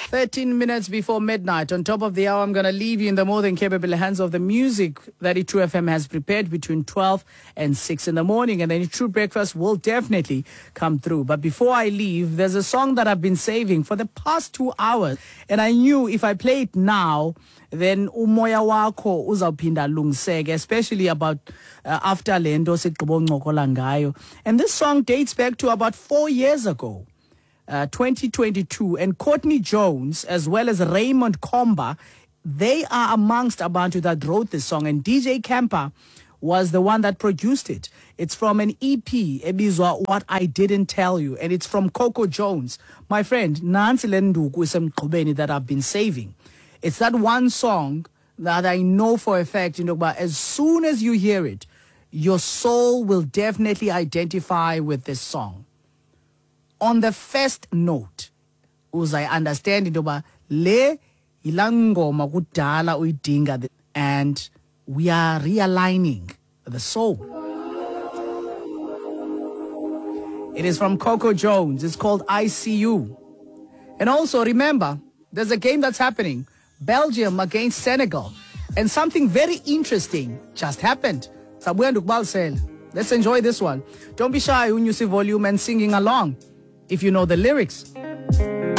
13 minutes before midnight. On top of the hour, I'm going to leave you in the more than capable hands of the music that True FM has prepared between 12 and 6 in the morning. And then True Breakfast will definitely come through. But before I leave, there's a song that I've been saving for the past 2 hours. And I knew if I play it now, then umoya wakho uzawuphinda lungseke, especially about after lento sigqibo ncokola ngayo. And this song dates back to about 4 years ago. 2022, and Courtney Jones as well as Raymond Komba, they are amongst Abantu that wrote this song, and DJ Camper was the one that produced it. It's from an EP, ebizwa What I Didn't Tell You, and it's from Coco Jones. My friend, nansi le nduku isemqhubeni that I've been saving. It's that one song that I know for a fact, but as soon as you hear it, your soul will definitely identify with this song. On the first note, I understand le ilangoma kudala uyidinga, and we are realigning the soul. It is from Coco Jones. It's called I See You. And also remember, there's a game that's happening, Belgium against Senegal, and something very interesting just happened. Let's enjoy this one. Don't be shy when you see volume and singing along if you know the lyrics.